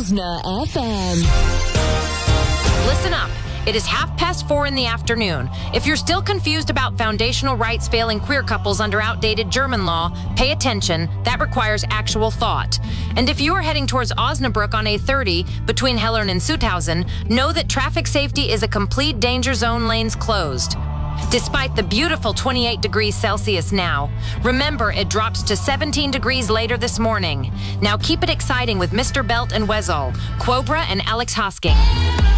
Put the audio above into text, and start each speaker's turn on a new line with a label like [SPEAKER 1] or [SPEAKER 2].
[SPEAKER 1] Osna FM.
[SPEAKER 2] Listen up. It is 4:30 in the afternoon. If you're still confused about foundational rights failing queer couples under outdated German law, pay attention. That requires actual thought. And if you are heading towards Osnabrück on A30 between Hellern and Sutthausen, know that traffic safety is a complete danger zone, lanes closed. Despite the beautiful 28 degrees Celsius now, remember it drops to 17 degrees later this morning. Now keep it exciting with Mr. Belt and Wezol, Quobra and Alex Hosking.